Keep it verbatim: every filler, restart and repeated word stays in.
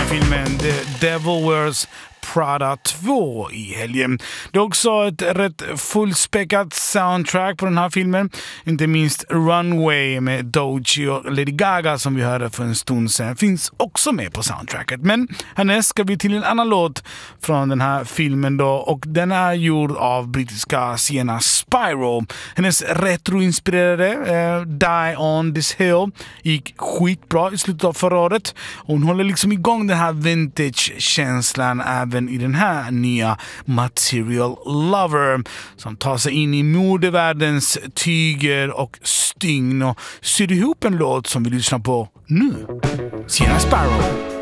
filmen The Devil Wears Prada två i helgen. Det är också ett rätt fullspäckat soundtrack på den här filmen. Inte minst Runway med Doechii och Lady Gaga som vi hörde för en stund sedan finns också med på soundtracket. Men härnäst ska vi till en annan låt från den här filmen då, och den är gjord av brittiska Sienna Spyro. Hennes retroinspirerade eh, Die on this hill gick skitbra i slutet av förra året. Hon håller liksom igång den här vintage-känslan även i den här nya Material Lover som tar sig in i modevärldens tyger och stygn och syr ihop en låt som vi lyssnar på nu. Sienna Sparrow.